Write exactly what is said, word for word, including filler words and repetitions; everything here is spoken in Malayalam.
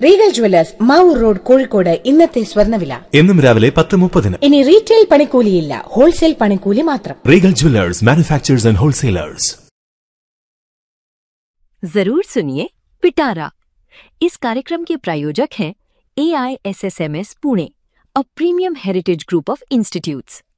Regal jewellers Mavoor road Kozhikode. ഇന്നത്തെ സ്വർണ്ണവില എന്നും രാവിലെ പത്ത് മുപ്പതിന്. ഇനി റീറ്റെയിൽ പണിക്കൂലിയില്ല, ഹോൾസെയിൽ പണിക്കൂലി മാത്രം. Regal jewellers, മാനുഫैक्चरर्स and wholesalers. जरूर सुनिए पिटारा. इस कार्यक्रम के प्रायोजक हैं ए I S S M S Pune, a premium heritage group of institutes.